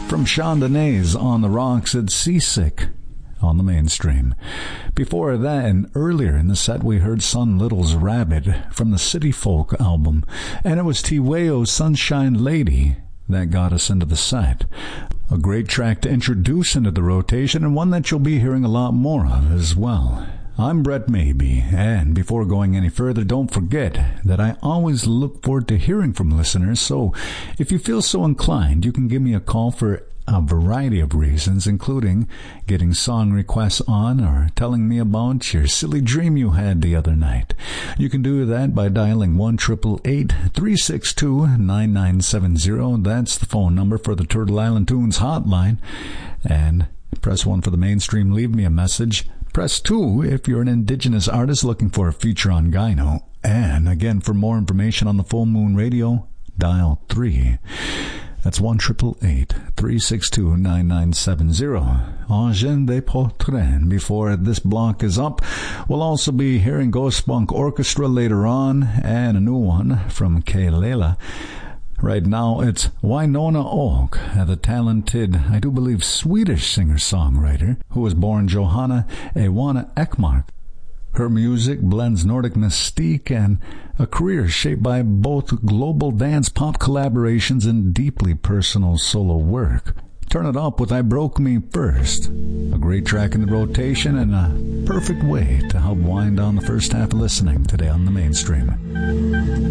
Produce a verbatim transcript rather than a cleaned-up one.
From Chandonnais on the Rocks, it's Seasick on the Mainstream. Before that, and earlier in the set, we heard Sun Little's Rabbit from the City Folk album, and it was Tiwao's Sunshine Lady that got us into the set. A great track to introduce into the rotation, and one that you'll be hearing a lot more of as well. I'm Brett Maybe, and before going any further, don't forget that I always look forward to hearing from listeners, so if you feel so inclined, you can give me a call for a variety of reasons, including getting song requests on or telling me about your silly dream you had the other night. You can do that by dialing one eight eight eight, three six two, nine nine seven zero. That's the phone number for the Turtle Island Tunes hotline. And press one for the Mainstream, leave me a message. Press two if you're an Indigenous artist looking for a feature on Gyno. And again, for more information on the Full Moon Radio, dial three. That's one eight eight eight, three six two, nine nine seven zero. Engin de Portrait. Before this block is up, we'll also be hearing Ghost Spunk Orchestra later on, and a new one from Kelela. Right now, it's Winona Oak, the talented, I do believe, Swedish singer-songwriter who was born Johanna Ewana Ekmark. Her music blends Nordic mystique and a career shaped by both global dance pop collaborations and deeply personal solo work. Turn it up with I Broke Me First, a great track in the rotation and a perfect way to help wind down the first half of listening today on the Mainstream.